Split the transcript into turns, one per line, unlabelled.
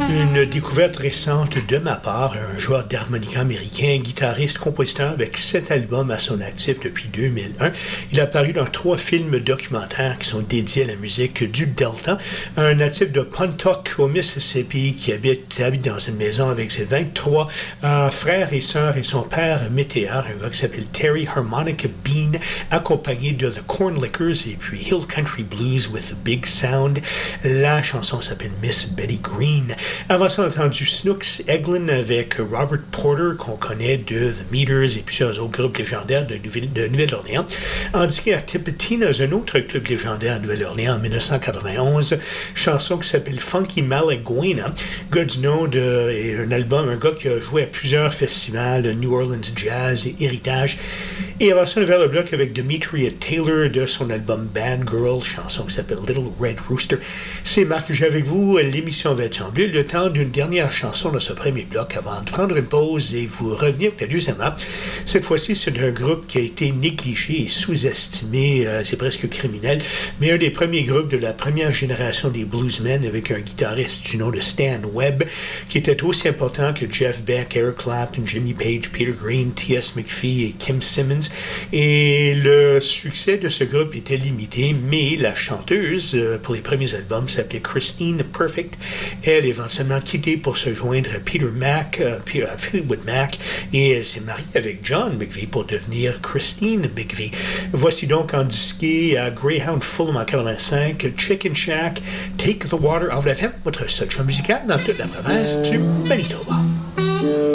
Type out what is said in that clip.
Une découverte récente de ma part, un joueur d'harmonica américain, guitariste, compositeur avec 7 albums à son actif depuis 2001. Il a apparu dans 3 films documentaires qui sont dédiés à la musique du Delta. Un natif de Pontotoc au Mississippi qui habite dans une maison avec ses 23 frères et sœurs et son père météore, un gars qui s'appelle Terry Harmonica Bean, accompagné de The Corn Lickers et puis Hill Country Blues with the Big Sound. La chanson s'appelle Miss Betty Green. Avant ça, on a entendu Snooks Eglin avec Robert Porter, qu'on connaît de The Meters et plusieurs autres groupes légendaires de Nouvelle-Orléans. Indiqué à Tipitina's, un autre club légendaire à Nouvelle-Orléans en 1991, chanson qui s'appelle Funky Malaguena, gars du nom et un gars qui a joué à plusieurs festivals, New Orleans Jazz et Héritage. Et avant ça, on a ouvert le bloc avec Demetria Taylor de son album Bad Girl, chanson qui s'appelle Little Red Rooster. C'est Marc que j'ai avec vous, l'émission va être semblée. Le temps d'une dernière chanson dans ce premier bloc avant de prendre une pause et vous revenir pour la deuxième heure. Cette fois-ci, c'est un groupe qui a été négligé et sous-estimé, c'est presque criminel, mais un des premiers groupes de la première génération des bluesmen avec un guitariste du nom de Stan Webb qui était aussi important que Jeff Beck, Eric Clapton, Jimmy Page, Peter Green, T.S. McPhee et Kim Simmons. Et le succès de ce groupe était limité, mais la chanteuse pour les premiers albums s'appelait Christine Perfect. Elle est éventuellement quittée pour se joindre à Fleetwood Mac et elle s'est mariée avec John McVie pour devenir Christine McVie. Voici donc en disqué à Greyhound Fulham en 85, Chicken Shack, Take the Water of the FM, votre seul show musical dans toute la province du Manitoba.